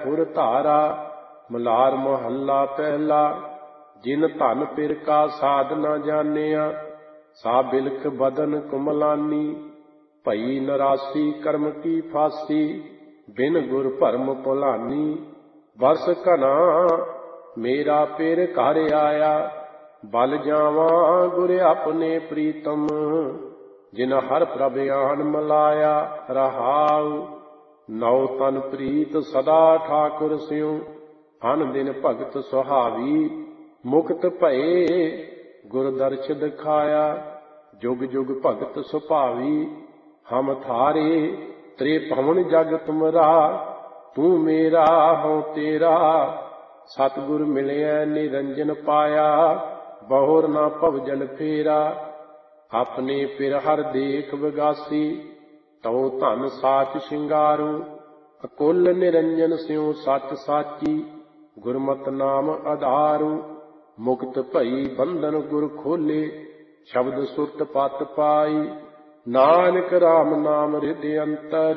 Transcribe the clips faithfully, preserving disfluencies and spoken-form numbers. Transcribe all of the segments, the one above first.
फुर धारा। मलार महला पहला। जिन धन पिर का साध न जानिया, सा बिलख बदन कुमलानी। भई नरासी कर्म की फांसी, बिन गुर भरम भुलानी। बरस घना मेरा पिर घर आया, बल जावा गुर अपने प्रीतम। जिन हर प्रभ आन मलाया, रहाउ नौ तन प्रीत सदा ठाकुर स्यों। अन दिन भगत सुहावी, मुक्त भये गुर दर्श दिखाया। जुग जुग भगत सुभावी, हम थारे त्रिभुवन जग तुमरा। तू मेरा हूँ तेरा, सतगुर मिलिया निरंजन पाया। बहुर ना भवजल फेरा, अपने पिर हर देख विगासी। तौ धन साच शिंगारू, अकुल निरंजन स्यों सच साची। गुरमत नाम आधारू, मुक्त भई बंधन गुर खोले। शब्द सुरत पत पाई, नानक राम नाम हृदय अंतर।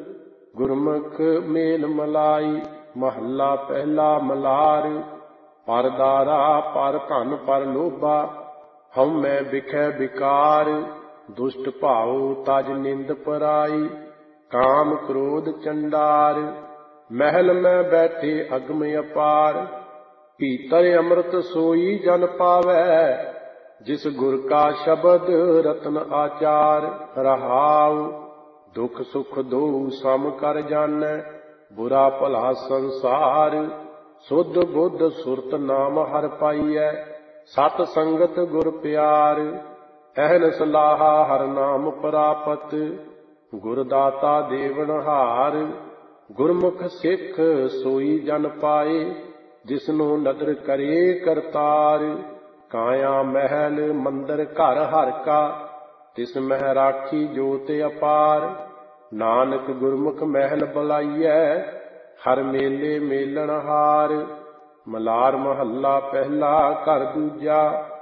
गुरमुख मेल मलाई, महला पहला मलार। पर दारा पर धन पर लोभा, हम मैं बिखै विकार। दुष्ट भाव तज निंद पराई, काम क्रोध चंडार। महल में बैठे अगम अपार, भीतर अमृत सोई जन पावै। जिस गुर का शब्द रतन आचार। रहाउ दुख सुख दो सम कर जानै, बुरा भला संसार। सुध बुध सुरत नाम हर पाईऐ, सत संगत गुर प्यार। अहन सलाहा हर नाम प्रापत, गुर दाता देवनहार। गुरमुख सिख सोई जन पाए, जिसनो नदर करे करतार। काया महल मंदिर घर हर का, तिस मह राखी जोत अपार। नानक गुरमुख महल बुलाइਐ, हर मेले मेलनहार। मलार महला पहला घर दूजा,